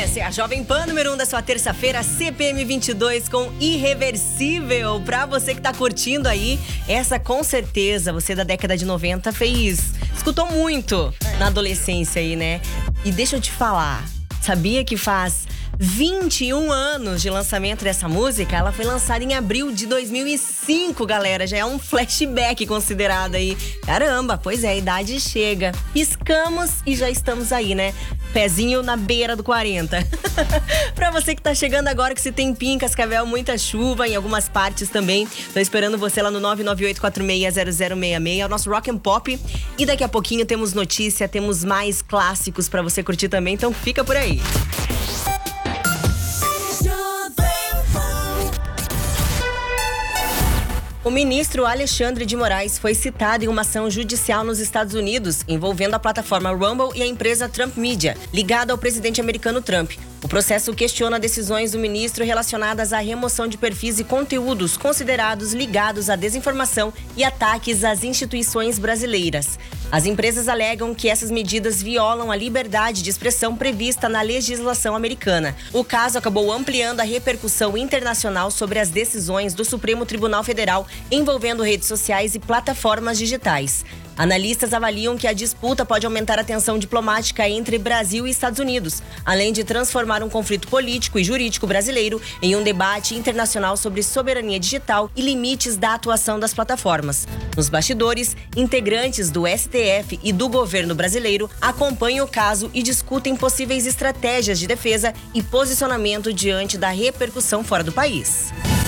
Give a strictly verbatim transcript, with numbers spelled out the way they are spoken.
Essa é a Jovem Pan número um da sua terça-feira, C P M vinte e dois com Irreversível. Pra você que tá curtindo aí, essa com certeza, você da década de noventa fez, escutou muito na adolescência aí, né? E deixa eu te falar, sabia que faz vinte e um anos de lançamento dessa música? Ela foi lançada em abril de dois mil e cinco, galera. Já é um flashback considerado aí. Caramba, pois é, a idade chega. Piscamos e já estamos aí, né? Pezinho na beira do quarenta. Pra você que tá chegando agora, que se tem Tempim, Cascavel, muita chuva em algumas partes também. Tô esperando você lá no nove nove oito quatro seis zero zero seis seis, é o nosso Rock and Pop. E daqui a pouquinho temos notícia, temos mais clássicos pra você curtir também, então fica por aí. O ministro Alexandre de Moraes foi citado em uma ação judicial nos Estados Unidos, envolvendo a plataforma Rumble e a empresa Trump Media, ligada ao presidente americano Trump. O processo questiona decisões do ministro relacionadas à remoção de perfis e conteúdos considerados ligados à desinformação e ataques às instituições brasileiras. As empresas alegam que essas medidas violam a liberdade de expressão prevista na legislação americana. O caso acabou ampliando a repercussão internacional sobre as decisões do Supremo Tribunal Federal envolvendo redes sociais e plataformas digitais. Analistas avaliam que a disputa pode aumentar a tensão diplomática entre Brasil e Estados Unidos, além de transformar um conflito político e jurídico brasileiro em um debate internacional sobre soberania digital e limites da atuação das plataformas. Nos bastidores, integrantes do S T F e do governo brasileiro acompanham o caso e discutem possíveis estratégias de defesa e posicionamento diante da repercussão fora do país.